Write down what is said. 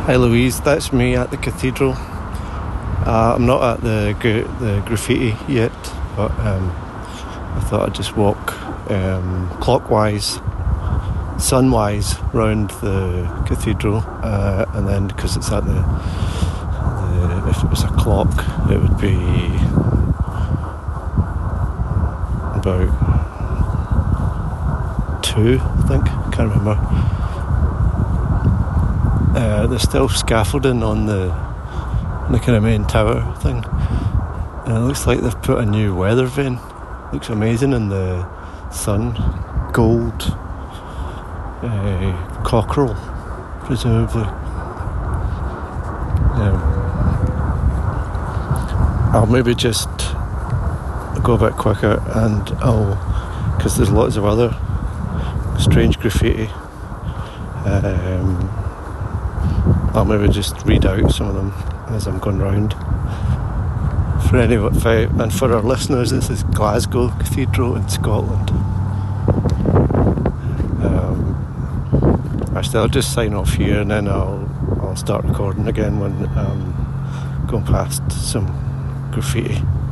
Hi Louise, that's me at the cathedral. I'm not at the graffiti yet, but I thought I'd just walk clockwise, sunwise round the cathedral, and then because it's at the if it was a clock, it would be about 2, I think. Can't remember. There's still scaffolding on the kind of main tower thing. And it looks like they've put a new weather vane. Looks amazing in the sun. Gold cockerel, presumably. I'll maybe just go a bit quicker and because there's lots of other strange graffiti. I'll maybe just read out some of them as I'm going round. And for our listeners, this is Glasgow Cathedral in Scotland. Actually, I'll just sign off here and then I'll start recording again when I'm going past some graffiti.